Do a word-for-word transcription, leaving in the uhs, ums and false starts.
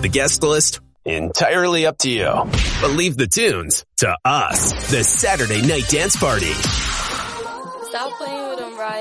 The guest list? Entirely up to you. But leave the tunes to us. The Saturday Night Dance Party. Stop playing with them, Ryan.